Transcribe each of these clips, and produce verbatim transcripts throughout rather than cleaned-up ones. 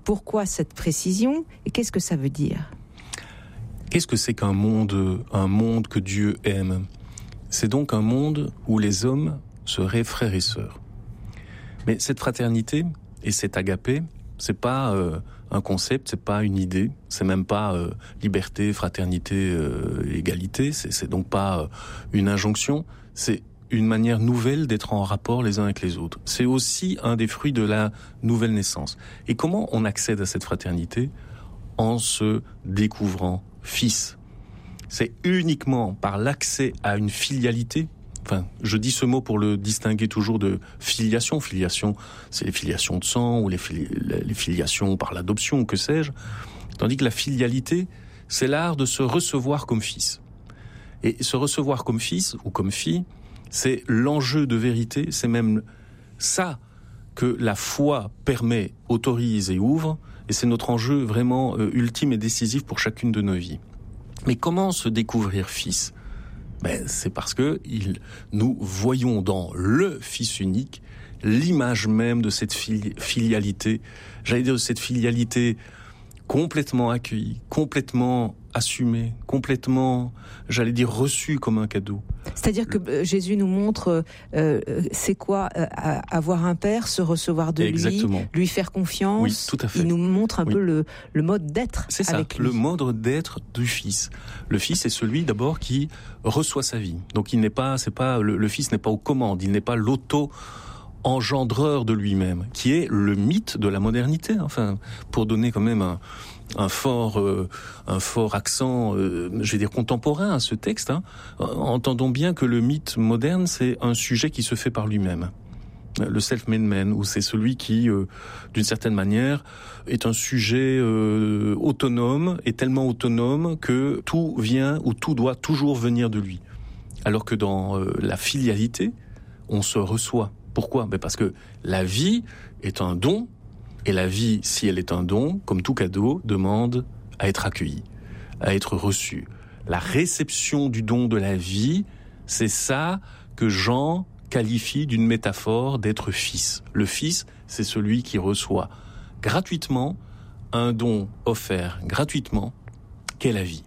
Pourquoi cette précision et qu'est-ce que ça veut dire ? Qu'est-ce que c'est qu'un monde, un monde que Dieu aime ? C'est donc un monde où les hommes seraient frères et sœurs. Mais cette fraternité et cet agapé, c'est pas euh, un concept, c'est pas une idée, c'est même pas euh, liberté, fraternité, euh, égalité, c'est, c'est donc pas euh, une injonction, c'est une manière nouvelle d'être en rapport les uns avec les autres. C'est aussi un des fruits de la nouvelle naissance. Et comment on accède à cette fraternité ? En se découvrant fils. C'est uniquement par l'accès à une filialité. Enfin, je dis ce mot pour le distinguer toujours de filiation. Filiation, c'est les filiations de sang ou les, fili- les filiations par l'adoption, que sais-je. Tandis que la filialité, c'est l'art de se recevoir comme fils. Et se recevoir comme fils ou comme fille, c'est l'enjeu de vérité, c'est même ça que la foi permet, autorise et ouvre, et c'est notre enjeu vraiment euh, ultime et décisif pour chacune de nos vies. Mais comment se découvrir fils ? Ben, c'est parce que il, nous voyons dans le Fils unique l'image même de cette fili- filialité, j'allais dire de cette filialité complètement accueillie, complètement assumée, complètement, j'allais dire, reçue comme un cadeau. C'est-à-dire que euh, Jésus nous montre euh, c'est quoi euh, avoir un père, se recevoir de Exactement. lui, lui faire confiance. Oui, tout à fait. Il nous montre un oui. peu le, le mode d'être c'est avec ça, lui. le mode d'être du Fils. Le Fils est celui d'abord qui reçoit sa vie. Donc il n'est pas, c'est pas le, le Fils n'est pas aux commandes, il n'est pas l'auto engendreur de lui-même, qui est le mythe de la modernité. Enfin, pour donner quand même un un fort, euh, un fort accent, euh, je vais dire contemporain à ce texte. Hein. Entendons bien que le mythe moderne, c'est un sujet qui se fait par lui-même. Le self-made man, où c'est celui qui, euh, d'une certaine manière, est un sujet euh, autonome, et tellement autonome que tout vient ou tout doit toujours venir de lui. Alors que dans euh, la filialité, on se reçoit. Pourquoi ? Ben parce que la vie est un don. Et la vie, si elle est un don, comme tout cadeau, demande à être accueillie, à être reçue. La réception du don de la vie, c'est ça que Jean qualifie d'une métaphore d'être fils. Le fils, c'est celui qui reçoit gratuitement un don offert gratuitement, qu'est la vie.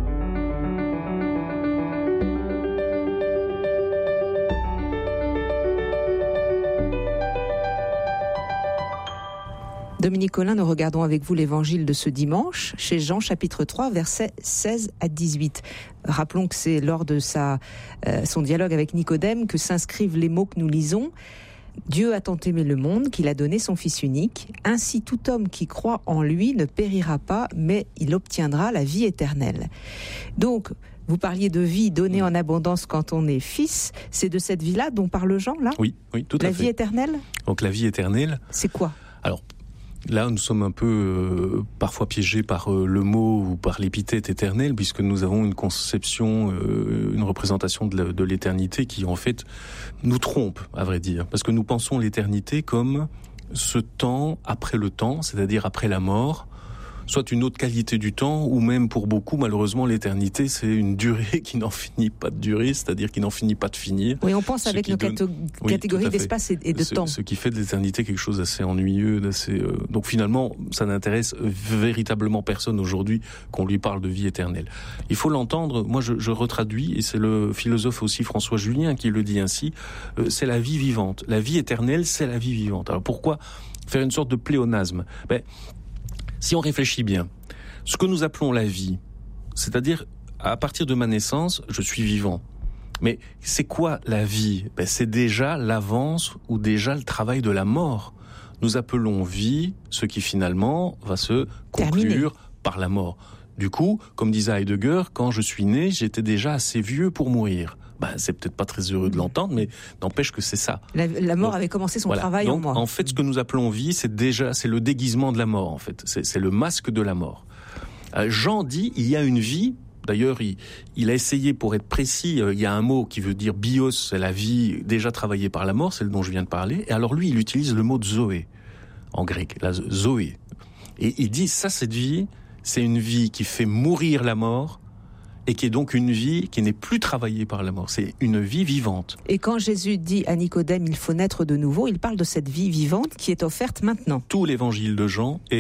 Dominique Collin, nous regardons avec vous l'évangile de ce dimanche, chez Jean chapitre trois, versets seize à dix-huit. Rappelons que c'est lors de sa, euh, son dialogue avec Nicodème que s'inscrivent les mots que nous lisons. Dieu a tant aimé le monde qu'il a donné son Fils unique. Ainsi tout homme qui croit en lui ne périra pas, mais il obtiendra la vie éternelle. Donc, vous parliez de vie donnée en abondance quand on est fils. C'est de cette vie-là dont parle Jean, là ? Oui, oui, tout à la fait. La vie éternelle ? Donc la vie éternelle... C'est quoi ? Alors, là, nous sommes un peu euh, parfois piégés par euh, le mot ou par l'épithète éternelle, puisque nous avons une conception, euh, une représentation de, la, de l'éternité qui, en fait, nous trompe, à vrai dire. Parce que nous pensons l'éternité comme ce temps après le temps, c'est-à-dire après la mort, soit une autre qualité du temps, ou même pour beaucoup, malheureusement, l'éternité, c'est une durée qui n'en finit pas de durer, c'est-à-dire qui n'en finit pas de finir. Oui, on pense avec nos donne... cato- oui, catégories d'espace et, et de ce, temps. Ce qui fait de l'éternité quelque chose d'assez ennuyeux, d'assez... Euh... Donc finalement, ça n'intéresse véritablement personne aujourd'hui qu'on lui parle de vie éternelle. Il faut l'entendre, moi je, je retraduis, et c'est le philosophe aussi François Julien qui le dit ainsi, euh, c'est la vie vivante. La vie éternelle, c'est la vie vivante. Alors pourquoi faire une sorte de pléonasme ? Ben, si on réfléchit bien, ce que nous appelons la vie, c'est-à-dire à partir de ma naissance, je suis vivant. Mais c'est quoi la vie ? Ben, c'est déjà l'avance ou déjà le travail de la mort. Nous appelons vie ce qui finalement va se conclure Terminé. Par la mort. Du coup, comme disait Heidegger, quand je suis né, j'étais déjà assez vieux pour mourir. Ben, c'est peut-être pas très heureux de l'entendre, mais n'empêche que c'est ça. La, la mort Donc, avait commencé son voilà. travail Donc, en moi. En fait, ce que nous appelons vie, c'est déjà, c'est le déguisement de la mort, en fait. C'est, c'est le masque de la mort. Euh, Jean dit, il y a une vie. D'ailleurs, il, il a essayé, pour être précis, euh, il y a un mot qui veut dire bios, c'est la vie déjà travaillée par la mort, c'est le dont je viens de parler. Et alors lui, il utilise le mot zoé, en grec, la zoé. Et il dit, ça, cette vie, c'est une vie qui fait mourir la mort, et qui est donc une vie qui n'est plus travaillée par la mort. C'est une vie vivante. Et quand Jésus dit à Nicodème, il faut naître de nouveau, il parle de cette vie vivante qui est offerte maintenant. Tout l'évangile de Jean est